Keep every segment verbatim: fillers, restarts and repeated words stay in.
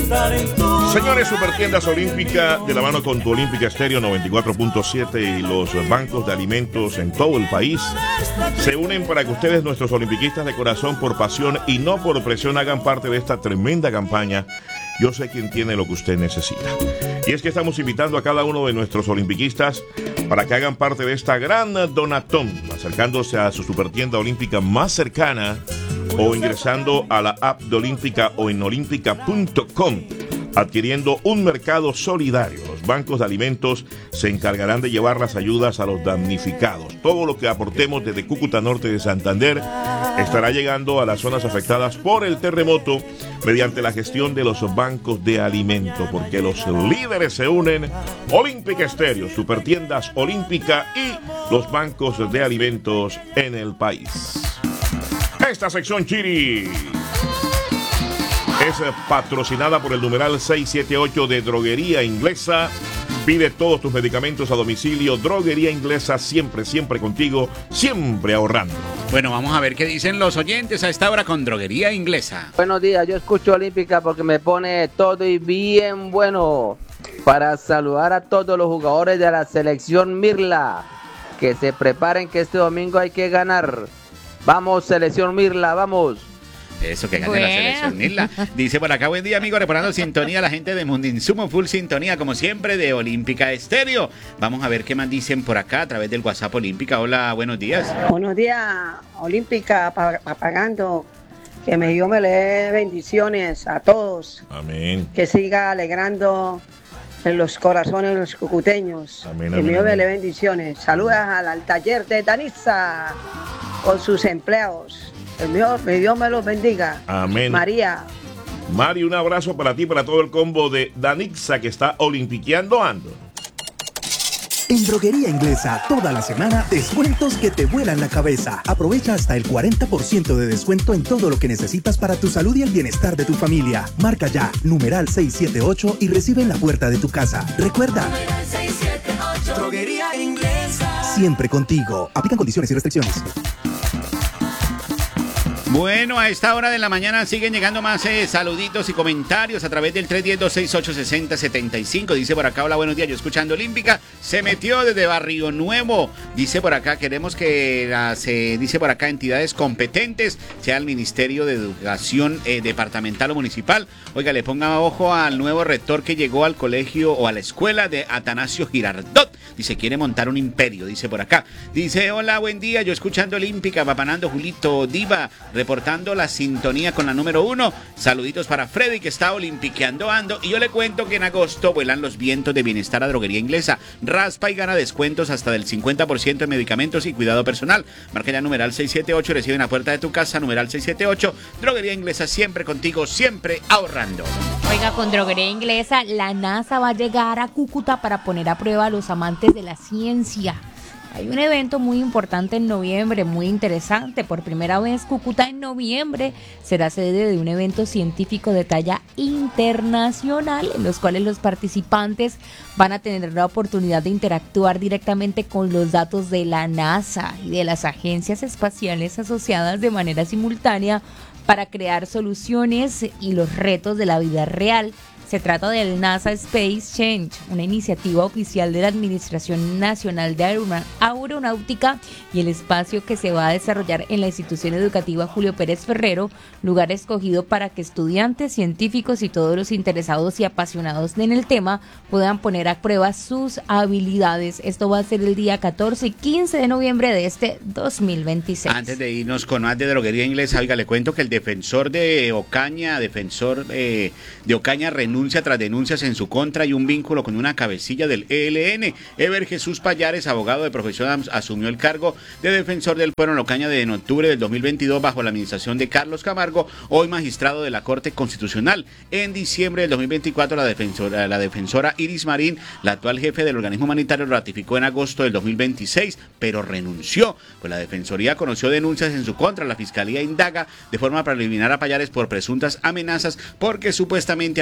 Señores, Supertiendas Olímpica, de la mano con tu Olímpica Estéreo noventa y cuatro punto siete y los bancos de alimentos en todo el país, se unen para que ustedes, nuestros olimpiquistas de corazón, por pasión y no por presión, hagan parte de esta tremenda campaña. Yo sé quién tiene lo que usted necesita. Y es que estamos invitando a cada uno de nuestros olimpiquistas para que hagan parte de esta gran donatón, acercándose a su Supertienda Olímpica más cercana o ingresando a la app de Olímpica o en olímpica punto com, adquiriendo un mercado solidario. Los bancos de alimentos se encargarán de llevar las ayudas a los damnificados. Todo lo que aportemos desde Cúcuta Norte de Santander estará llegando a las zonas afectadas por el terremoto mediante la gestión de los bancos de alimentos, porque los líderes se unen. Olímpica Estéreo, Supertiendas Olímpica y los bancos de alimentos en el país. Esta sección, Chiri, es patrocinada por el numeral seiscientos setenta y ocho de Droguería Inglesa. Pide todos tus medicamentos a domicilio. Droguería Inglesa, siempre, siempre contigo, siempre ahorrando. Bueno, vamos a ver qué dicen los oyentes a esta hora con Droguería Inglesa. Buenos días, yo escucho Olímpica porque me pone todo y bien bueno. Para saludar a todos los jugadores de la selección Mirla, que se preparen que este domingo hay que ganar. Vamos, selección Mirla, vamos. Eso, que gane Bueno. la selección Mirla. Dice por acá, buen día, amigo, reportando sintonía la gente de Mundinsumo, full sintonía, como siempre, de Olímpica Estéreo. Vamos a ver qué más dicen por acá a través del WhatsApp Olímpica. Hola, buenos días. Buenos días, Olímpica, apagando. Que me Dios me le dé bendiciones a todos. Amén. Que siga alegrando en los corazones de los cucuteños. Amén, que amén, Dios me amén. le dé bendiciones. Saludas al, al taller de Danisa con sus empleados. El Dios, que Dios me los bendiga. Amén. María. Mari, un abrazo para ti, para todo el combo de Danixa que está olimpiqueando ando. En Droguería Inglesa, toda la semana, descuentos que te vuelan la cabeza. Aprovecha hasta el cuarenta por ciento de descuento en todo lo que necesitas para tu salud y el bienestar de tu familia. Marca ya, numeral seiscientos setenta y ocho y recibe en la puerta de tu casa. Recuerda, Droguería Inglesa. siempre contigo. Aplican condiciones y restricciones. Bueno, a esta hora de la mañana siguen llegando más eh, saluditos y comentarios a través del tres uno cero, dos seis ocho, seis cero siete cinco. Dice por acá, hola, buenos días, yo escuchando Olímpica, se metió desde Barrio Nuevo. Dice por acá, queremos que las, eh, dice por acá, entidades competentes, sea el Ministerio de Educación eh, departamental o municipal. Oiga, le ponga ojo al nuevo rector que llegó al colegio o a la escuela de Atanasio Girardot. Dice, quiere montar un imperio, dice por acá. Dice, hola, buen día, yo escuchando Olímpica, papanando Julito Diva, reportando la sintonía con la número uno. Saluditos para Freddy, que está olimpiqueando ando. Y yo le cuento que en agosto vuelan los vientos de bienestar a Droguería Inglesa. Raspa y gana descuentos hasta del cincuenta por ciento en medicamentos y cuidado personal. Marca ya numeral seiscientos setenta y ocho, recibe en la puerta de tu casa, numeral seiscientos setenta y ocho. Droguería Inglesa, siempre contigo, siempre ahorrando. Oiga, con Droguería Inglesa, la NASA va a llegar a Cúcuta para poner a prueba a los amantes de la ciencia. Hay un evento muy importante en noviembre, muy interesante. Por primera vez, Cúcuta en noviembre será sede de un evento científico de talla internacional, en los cuales los participantes van a tener la oportunidad de interactuar directamente con los datos de la NASA y de las agencias espaciales asociadas de manera simultánea para crear soluciones y los retos de la vida real. Se trata del NASA Space Change, una iniciativa oficial de la Administración Nacional de Aerona- Aeronáutica y el espacio que se va a desarrollar en la institución educativa Julio Pérez Ferrero, lugar escogido para que estudiantes, científicos y todos los interesados y apasionados en el tema puedan poner a prueba sus habilidades. Esto va a ser el día catorce y quince de noviembre de este dos mil veintiséis. Antes de irnos con más de Droguería Inglesa, oiga, le cuento que el defensor de Ocaña, defensor eh, de Ocaña renuncia tras denuncias en su contra y un vínculo con una cabecilla del E L N. Ever Jesús Payares, abogado de profesión, asumió el cargo de defensor del pueblo en Ocaña en octubre del dos mil veintidós bajo la administración de Carlos Camargo, hoy magistrado de la Corte Constitucional. En diciembre del dos mil veinticuatro, la defensora, la defensora Iris Marín, la actual jefe del organismo humanitario, lo ratificó en agosto del dos mil veintiséis, pero renunció, pues la Defensoría conoció denuncias en su contra. La Fiscalía indaga de forma preliminar a Payares por presuntas amenazas porque supuestamente habría facilitado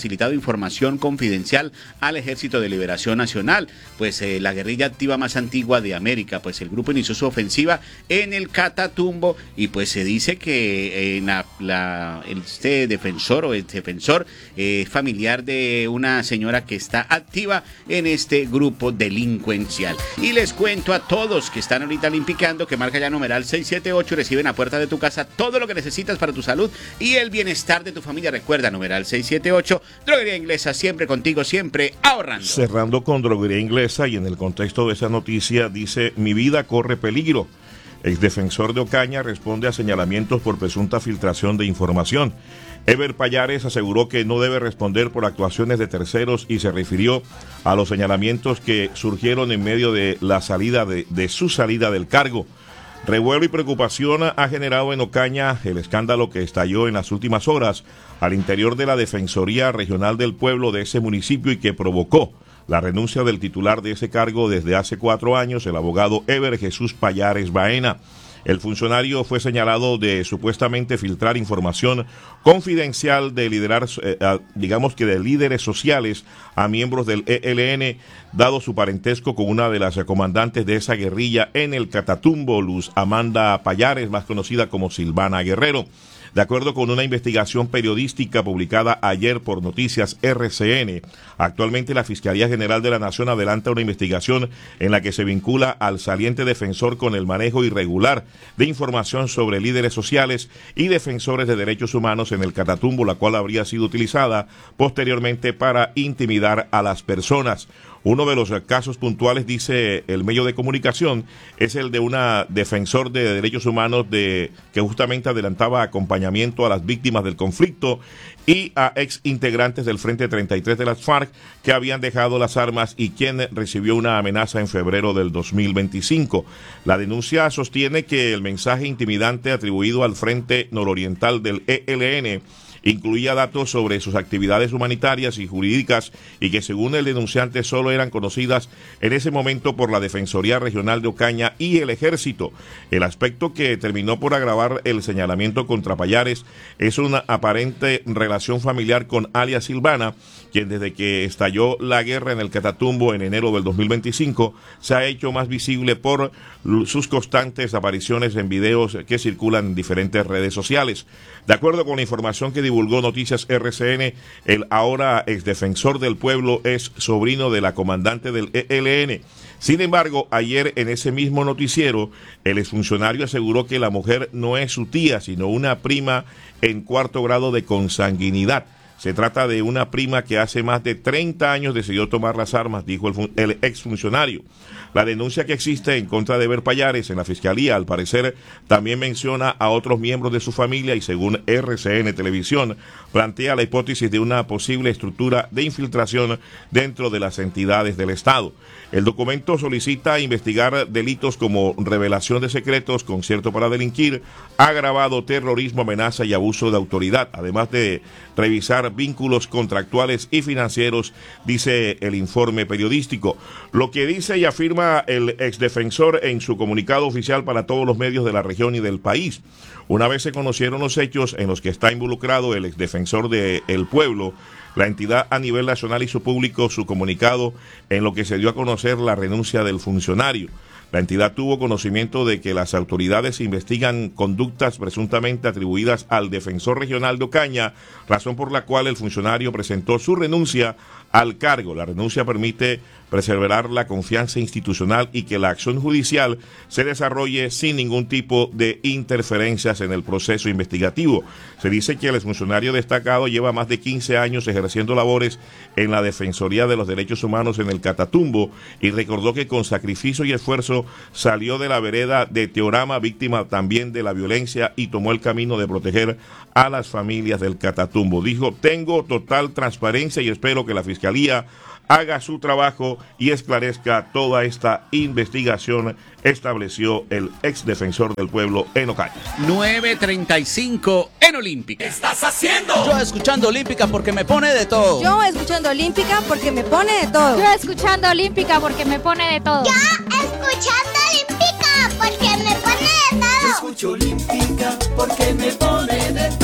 facilitado información confidencial al Ejército de Liberación Nacional, pues eh, la guerrilla activa más antigua de América. Pues el grupo inició su ofensiva en el Catatumbo y pues se dice que eh, la, la, este defensor o el defensor es eh, familiar de una señora que está activa en este grupo delincuencial. Y les cuento a todos que están ahorita limpicando que marca ya numeral seis siete ocho, reciben a puerta de tu casa todo lo que necesitas para tu salud y el bienestar de tu familia. Recuerda, numeral seis siete ocho, Droguería Inglesa, siempre contigo, siempre ahorrando. Cerrando con Droguería Inglesa, y en el contexto de esa noticia dice: mi vida corre peligro. Exdefensor de Ocaña responde a señalamientos por presunta filtración de información. Ever Payares aseguró que no debe responder por actuaciones de terceros y se refirió a los señalamientos que surgieron en medio de la salida de, de su salida del cargo. Revuelo y preocupación ha generado en Ocaña el escándalo que estalló en las últimas horas al interior de la Defensoría Regional del Pueblo de ese municipio y que provocó la renuncia del titular de ese cargo desde hace cuatro años, el abogado Ever Jesús Payares Baena. El funcionario fue señalado de supuestamente filtrar información confidencial de liderar, eh, digamos que de líderes sociales a miembros del E L N, dado su parentesco con una de las comandantes de esa guerrilla en el Catatumbo, Luz Amanda Payares, más conocida como Silvana Guerrero. De acuerdo con una investigación periodística publicada ayer por Noticias R C N, actualmente la Fiscalía General de la Nación adelanta una investigación en la que se vincula al saliente defensor con el manejo irregular de información sobre líderes sociales y defensores de derechos humanos en el Catatumbo, la cual habría sido utilizada posteriormente para intimidar a las personas. Uno de los casos puntuales, dice el medio de comunicación, es el de una defensor de derechos humanos de que justamente adelantaba acompañamiento a las víctimas del conflicto y a ex integrantes del Frente treinta y tres de las FARC que habían dejado las armas y quien recibió una amenaza en febrero del dos mil veinticinco. La denuncia sostiene que el mensaje intimidante atribuido al Frente Nororiental del E L N incluía datos sobre sus actividades humanitarias y jurídicas y que según el denunciante solo eran conocidas en ese momento por la Defensoría Regional de Ocaña y el Ejército. El aspecto que terminó por agravar el señalamiento contra Payares es una aparente relación familiar con alias Silvana, quien desde que estalló la guerra en el Catatumbo en enero del dos mil veinticinco se ha hecho más visible por sus constantes apariciones en videos que circulan en diferentes redes sociales. De acuerdo con la información que divulgó Noticias R C N, el ahora exdefensor del pueblo es sobrino de la comandante del E L N. Sin embargo, ayer en ese mismo noticiero, el exfuncionario aseguró que la mujer no es su tía, sino una prima en cuarto grado de consanguinidad. Se trata de una prima que hace más de treinta años decidió tomar las armas, dijo el, el exfuncionario. La denuncia que existe en contra de Ever Payares en la Fiscalía, al parecer, también menciona a otros miembros de su familia y, según R C N Televisión, plantea la hipótesis de una posible estructura de infiltración dentro de las entidades del Estado. El documento solicita investigar delitos como revelación de secretos, concierto para delinquir, agravado terrorismo, amenaza y abuso de autoridad, además de revisar vínculos contractuales y financieros, dice el informe periodístico. Lo que dice y afirma el exdefensor en su comunicado oficial para todos los medios de la región y del país. Una vez se conocieron los hechos en los que está involucrado el exdefensor del pueblo, la entidad a nivel nacional hizo público su comunicado en lo que se dio a conocer la renuncia del funcionario. La entidad tuvo conocimiento de que las autoridades investigan conductas presuntamente atribuidas al defensor regional de Ocaña, razón por la cual el funcionario presentó su renuncia al cargo. La renuncia permite preservar la confianza institucional y que la acción judicial se desarrolle sin ningún tipo de interferencias en el proceso investigativo. Se dice que el exfuncionario destacado lleva más de quince años ejerciendo labores en la Defensoría de los Derechos Humanos en el Catatumbo y recordó que con sacrificio y esfuerzo salió de la vereda de Teorama, víctima también de la violencia, y tomó el camino de proteger a las familias del Catatumbo. Dijo: tengo total transparencia y espero que la Fiscalía haga su trabajo y esclarezca toda esta investigación, estableció el ex defensor del pueblo en Ocaña. nueve treinta y cinco en Olímpica. ¿Qué estás haciendo? Yo escuchando Olímpica porque me pone de todo. Yo escuchando Olímpica porque me pone de todo. Yo escuchando Olímpica porque me pone de todo. Yo escuchando Olímpica porque me pone de todo. Yo escucho Olímpica porque me pone de todo.